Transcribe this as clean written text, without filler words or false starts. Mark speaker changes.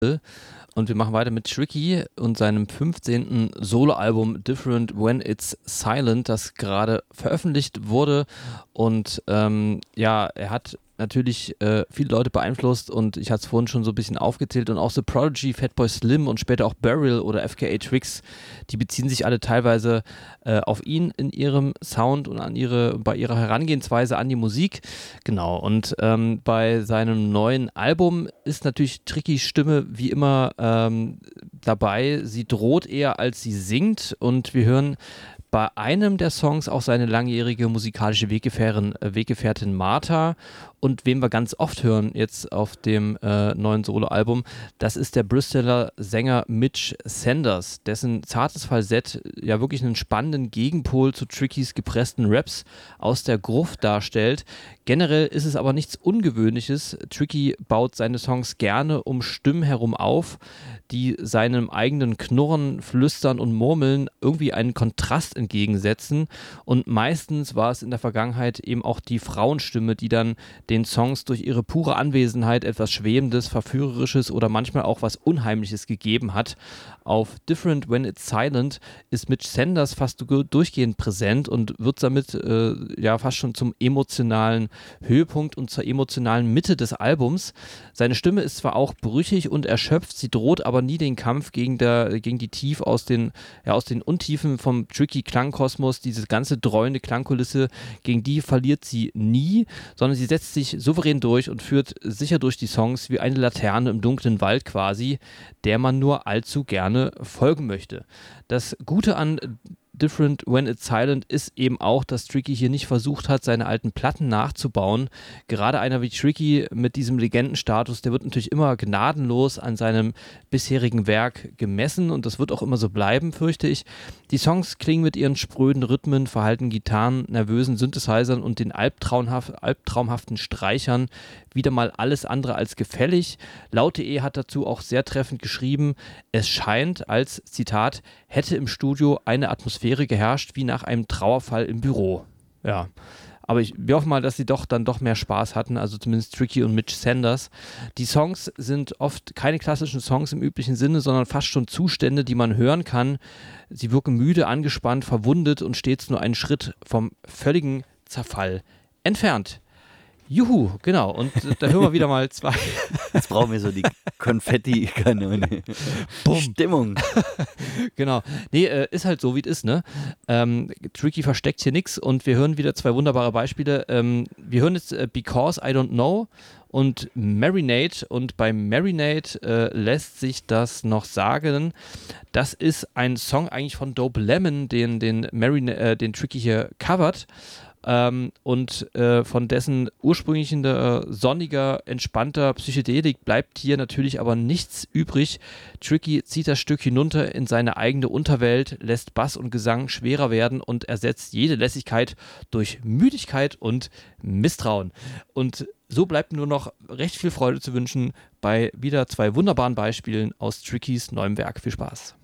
Speaker 1: Und wir machen weiter mit Tricky und seinem 15. Soloalbum Different When It's Silent, das gerade veröffentlicht wurde. Und er hat natürlich viele Leute beeinflusst und ich hatte es vorhin schon so ein bisschen aufgezählt und auch The Prodigy, Fatboy Slim und später auch Burial oder FKA Twigs, die beziehen sich alle teilweise auf ihn in ihrem Sound und bei ihrer Herangehensweise an die Musik. Genau, und bei seinem neuen Album ist natürlich Trickys Stimme wie immer dabei. Sie droht eher als sie singt und wir hören bei einem der Songs auch seine langjährige musikalische Weggefährtin Martha. Und wen wir ganz oft hören jetzt auf dem neuen Soloalbum, das ist der Bristoler Sänger Mitch Sanders, dessen zartes Falsett ja wirklich einen spannenden Gegenpol zu Trickys gepressten Raps aus der Gruft darstellt. Generell ist es aber nichts Ungewöhnliches. Tricky baut seine Songs gerne um Stimmen herum auf, die seinem eigenen Knurren, Flüstern und Murmeln irgendwie einen Kontrast entgegensetzen. Und meistens war es in der Vergangenheit eben auch die Frauenstimme, die dann den Songs durch ihre pure Anwesenheit etwas Schwebendes, Verführerisches oder manchmal auch was Unheimliches gegeben hat. Auf Different When It's Silent ist Mitch Sanders fast durchgehend präsent und wird damit fast schon zum emotionalen Höhepunkt und zur emotionalen Mitte des Albums. Seine Stimme ist zwar auch brüchig und erschöpft, sie droht aber nie den Kampf gegen die Tief aus den Untiefen vom Tricky Klangkosmos, diese ganze dreuende Klangkulisse, gegen die verliert sie nie, sondern sie setzt sich souverän durch und führt sicher durch die Songs wie eine Laterne im dunklen Wald quasi, der man nur allzu gerne folgen möchte. Das Gute an Different When It's Silent ist eben auch, dass Tricky hier nicht versucht hat, seine alten Platten nachzubauen. Gerade einer wie Tricky mit diesem Legendenstatus, der wird natürlich immer gnadenlos an seinem bisherigen Werk gemessen und das wird auch immer so bleiben, fürchte ich. Die Songs klingen mit ihren spröden Rhythmen, verhaltenen Gitarren, nervösen Synthesizern und den albtraumhaften Streichern wieder mal alles andere als gefällig. Laut.de hat dazu auch sehr treffend geschrieben, es scheint als, Zitat, hätte im Studio eine Atmosphäre geherrscht wie nach einem Trauerfall im Büro. Ja, aber wir hoffen mal, dass sie dann doch mehr Spaß hatten, also zumindest Tricky und Mitch Sanders. Die Songs sind oft keine klassischen Songs im üblichen Sinne, sondern fast schon Zustände, die man hören kann. Sie wirken müde, angespannt, verwundet und stets nur einen Schritt vom völligen Zerfall entfernt. Juhu, genau. Und da hören wir wieder mal zwei.
Speaker 2: Jetzt brauchen wir so die Konfetti-Kanone. Stimmung.
Speaker 1: Genau. Nee, ist halt so, wie es ist, ne? Tricky versteckt hier nichts und wir hören wieder zwei wunderbare Beispiele. Wir hören jetzt Because I Don't Know und Marinate und bei Marinate lässt sich das noch sagen. Das ist ein Song eigentlich von Dope Lemon, den Tricky hier covert. Und von dessen ursprünglichen sonniger, entspannter Psychedelik bleibt hier natürlich aber nichts übrig. Tricky zieht das Stück hinunter in seine eigene Unterwelt, lässt Bass und Gesang schwerer werden und ersetzt jede Lässigkeit durch Müdigkeit und Misstrauen. Und so bleibt nur noch recht viel Freude zu wünschen bei wieder zwei wunderbaren Beispielen aus Trickys neuem Werk. Viel Spaß.